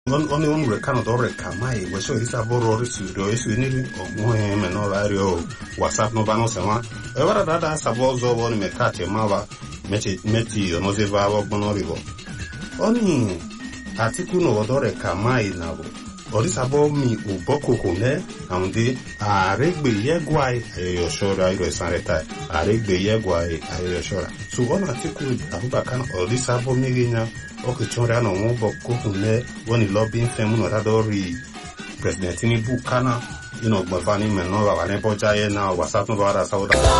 only one recano do recamai, we show this aboro is we need or no radio, WhatsApp no bano sema. Ever that sabozo one mekate mava, meti, no zeva bonorivo. Only article no do recamai nabo. This about me uboko kune amdi aregbe yegwai ayoshora iro sanreta aregbe yegwai ayoshora so one article abuba kan this about me ginya okichora no uboko kune woni lobbying firm no radori president ni bukana bavani menova vane bojaye na WhatsApp no bara sauda